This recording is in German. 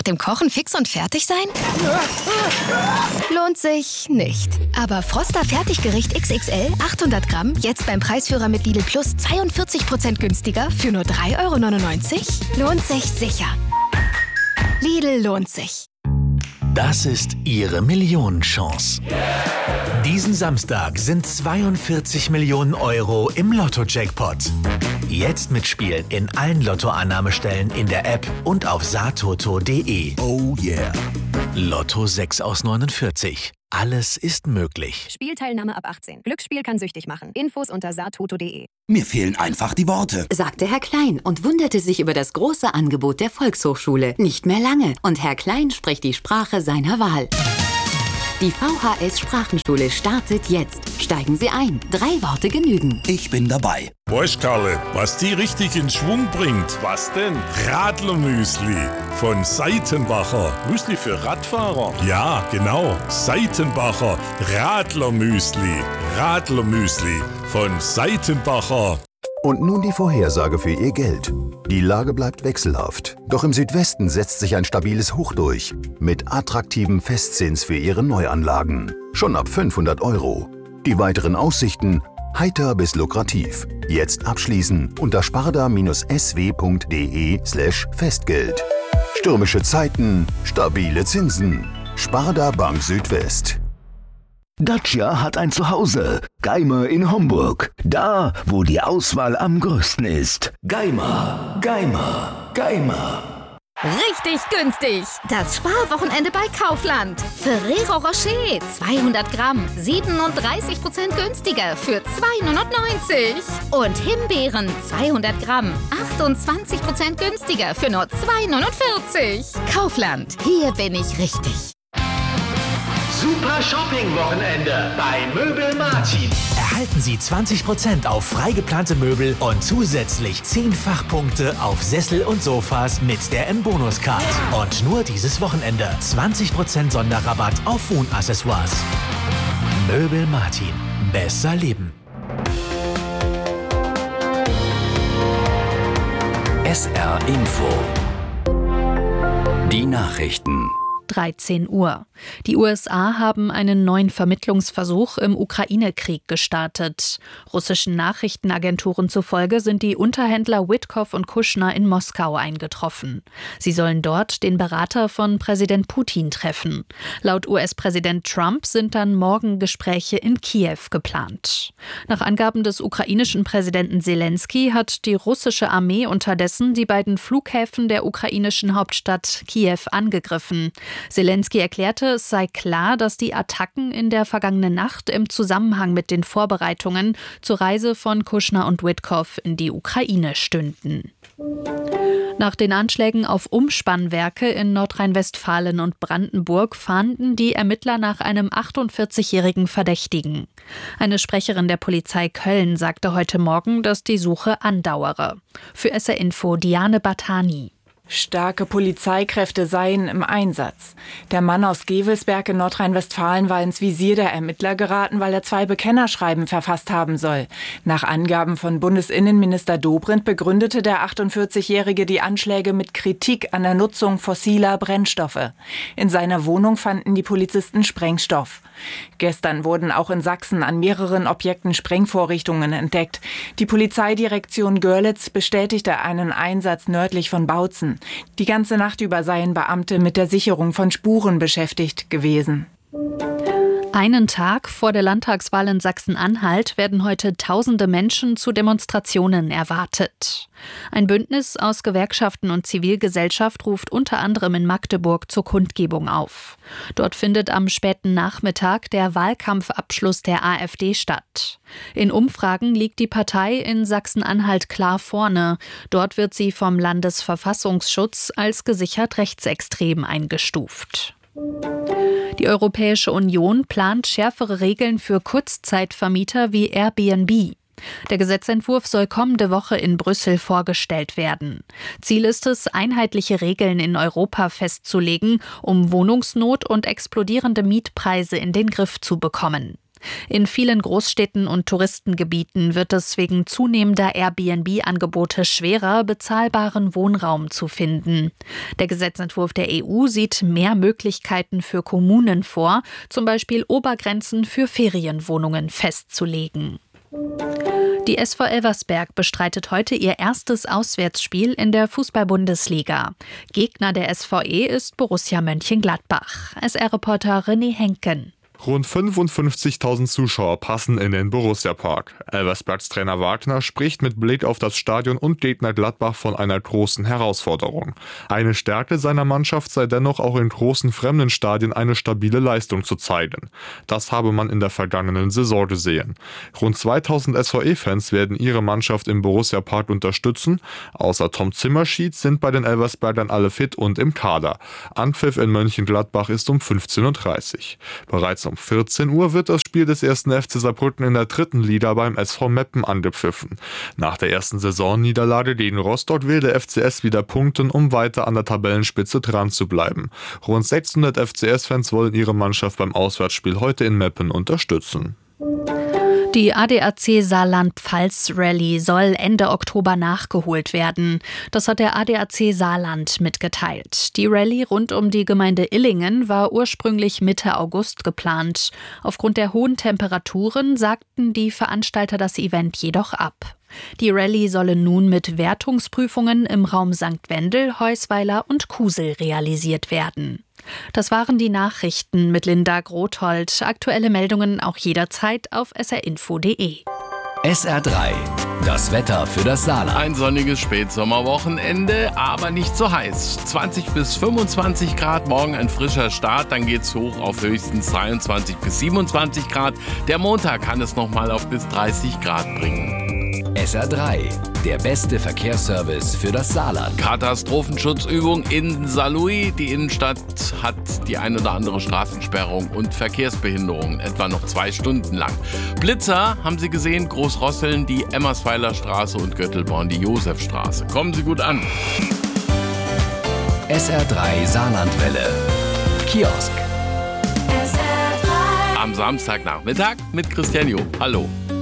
dem Kochen fix und fertig sein? Lohnt sich nicht. Aber Froster Fertiggericht XXL 800 Gramm jetzt beim Preisführer mit Lidl Plus 42% günstiger für nur 3,99 €? Lohnt sich sicher. Lidl lohnt sich. Das ist Ihre Millionenchance. Diesen Samstag sind 42 Millionen € im Lotto-Jackpot. Jetzt mitspielen in allen Lottoannahmestellen in der App und auf satoto.de. Oh yeah. Lotto 6 aus 49. Alles ist möglich. Spielteilnahme ab 18. Glücksspiel kann süchtig machen. Infos unter satoto.de. Mir fehlen einfach die Worte, sagte Herr Klein und wunderte sich über das große Angebot der Volkshochschule. Nicht mehr lange. Und Herr Klein spricht die Sprache seiner Wahl. Die VHS Sprachenschule startet jetzt. Steigen Sie ein. 3 Worte genügen. Ich bin dabei. Weißt, Karle, was die richtig in Schwung bringt? Was denn? Radlermüsli von Seitenbacher. Müsli für Radfahrer? Ja, genau. Seitenbacher Radlermüsli. Radlermüsli von Seitenbacher. Und nun die Vorhersage für Ihr Geld. Die Lage bleibt wechselhaft. Doch im Südwesten setzt sich ein stabiles Hoch durch. Mit attraktivem Festzins für Ihre Neuanlagen. Schon ab 500 €. Die weiteren Aussichten heiter bis lukrativ. Jetzt abschließen unter sparda-sw.de/Festgeld. Stürmische Zeiten, stabile Zinsen. Sparda Bank Südwest. Dacia hat ein Zuhause. Geimer in Homburg. Da, wo die Auswahl am größten ist. Geimer, Geimer, Geimer. Richtig günstig. Das Sparwochenende bei Kaufland. Ferrero Rocher 200 Gramm 37% günstiger für 2,99 €. Und Himbeeren 200 Gramm 28% günstiger für nur 2,49 €. Kaufland, hier bin ich richtig. Super Shopping-Wochenende bei Möbel Martin. Erhalten Sie 20% auf frei geplante Möbel und zusätzlich 10 Fachpunkte auf Sessel und Sofas mit der M-Bonus-Card. Und nur dieses Wochenende 20% Sonderrabatt auf Wohnaccessoires. Möbel Martin. Besser leben. SR Info. Die Nachrichten. 13 Uhr. Die USA haben einen neuen Vermittlungsversuch im Ukraine-Krieg gestartet. Russischen Nachrichtenagenturen zufolge sind die Unterhändler Witkow und Kushner in Moskau eingetroffen. Sie sollen dort den Berater von Präsident Putin treffen. Laut US-Präsident Trump sind dann morgen Gespräche in Kiew geplant. Nach Angaben des ukrainischen Präsidenten Selensky hat die russische Armee unterdessen die beiden Flughäfen der ukrainischen Hauptstadt Kiew angegriffen. Selensky erklärte, es sei klar, dass die Attacken in der vergangenen Nacht im Zusammenhang mit den Vorbereitungen zur Reise von Kushner und Witkow in die Ukraine stünden. Nach den Anschlägen auf Umspannwerke in Nordrhein-Westfalen und Brandenburg fahnden die Ermittler nach einem 48-jährigen Verdächtigen. Eine Sprecherin der Polizei Köln sagte heute Morgen, dass die Suche andauere. Für SR Info Diane Batani. Starke Polizeikräfte seien im Einsatz. Der Mann aus Gevelsberg in Nordrhein-Westfalen war ins Visier der Ermittler geraten, weil er 2 Bekennerschreiben verfasst haben soll. Nach Angaben von Bundesinnenminister Dobrindt begründete der 48-Jährige die Anschläge mit Kritik an der Nutzung fossiler Brennstoffe. In seiner Wohnung fanden die Polizisten Sprengstoff. Gestern wurden auch in Sachsen an mehreren Objekten Sprengvorrichtungen entdeckt. Die Polizeidirektion Görlitz bestätigte einen Einsatz nördlich von Bautzen. Die ganze Nacht über seien Beamte mit der Sicherung von Spuren beschäftigt gewesen. Einen Tag vor der Landtagswahl in Sachsen-Anhalt werden heute tausende Menschen zu Demonstrationen erwartet. Ein Bündnis aus Gewerkschaften und Zivilgesellschaft ruft unter anderem in Magdeburg zur Kundgebung auf. Dort findet am späten Nachmittag der Wahlkampfabschluss der AfD statt. In Umfragen liegt die Partei in Sachsen-Anhalt klar vorne. Dort wird sie vom Landesverfassungsschutz als gesichert rechtsextrem eingestuft. Die Europäische Union plant schärfere Regeln für Kurzzeitvermieter wie Airbnb. Der Gesetzentwurf soll kommende Woche in Brüssel vorgestellt werden. Ziel ist es, einheitliche Regeln in Europa festzulegen, um Wohnungsnot und explodierende Mietpreise in den Griff zu bekommen. In vielen Großstädten und Touristengebieten wird es wegen zunehmender Airbnb-Angebote schwerer, bezahlbaren Wohnraum zu finden. Der Gesetzentwurf der EU sieht mehr Möglichkeiten für Kommunen vor, zum Beispiel Obergrenzen für Ferienwohnungen festzulegen. Die SV Elversberg bestreitet heute ihr erstes Auswärtsspiel in der Fußball-Bundesliga. Gegner der SVE ist Borussia Mönchengladbach. SR-Reporter René Henken. Rund 55.000 Zuschauer passen in den Borussia-Park. Elversbergs Trainer Wagner spricht mit Blick auf das Stadion und Gegner Gladbach von einer großen Herausforderung. Eine Stärke seiner Mannschaft sei dennoch auch in großen fremden Stadien eine stabile Leistung zu zeigen. Das habe man in der vergangenen Saison gesehen. Rund 2000 SVE-Fans werden ihre Mannschaft im Borussia-Park unterstützen. Außer Tom Zimmerschied sind bei den Elversbergern alle fit und im Kader. Anpfiff in Mönchengladbach ist um 15.30 Uhr. Bereits um 14 Uhr wird das Spiel des 1. FC Saarbrücken in der 3. Liga beim SV Meppen angepfiffen. Nach der ersten Saisonniederlage gegen Rostock will der FCS wieder punkten, um weiter an der Tabellenspitze dran zu bleiben. Rund 600 FCS-Fans wollen ihre Mannschaft beim Auswärtsspiel heute in Meppen unterstützen. Die ADAC Saarland-Pfalz Rallye soll Ende Oktober nachgeholt werden. Das hat der ADAC Saarland mitgeteilt. Die Rallye rund um die Gemeinde Illingen war ursprünglich Mitte August geplant. Aufgrund der hohen Temperaturen sagten die Veranstalter das Event jedoch ab. Die Rallye solle nun mit Wertungsprüfungen im Raum St. Wendel, Heusweiler und Kusel realisiert werden. Das waren die Nachrichten mit Linda Grothold. Aktuelle Meldungen auch jederzeit auf srinfo.de. SR3, das Wetter für das Saarland. Ein sonniges Spätsommerwochenende, aber nicht so heiß. 20 bis 25 Grad, morgen ein frischer Start, dann geht's hoch auf höchstens 23 bis 27 Grad. Der Montag kann es nochmal auf bis 30 Grad bringen. SR3, der beste Verkehrsservice für das Saarland. Katastrophenschutzübung in Saarlouis. Die Innenstadt hat die ein oder andere Straßensperrung und Verkehrsbehinderung, etwa noch 2 Stunden lang. Blitzer haben Sie gesehen, Großrosseln, die Emmersweiler Straße und Göttelborn, die Josefstraße. Kommen Sie gut an. SR3 Saarlandwelle. Kiosk. Am Samstagnachmittag mit Christian Joh. Hallo.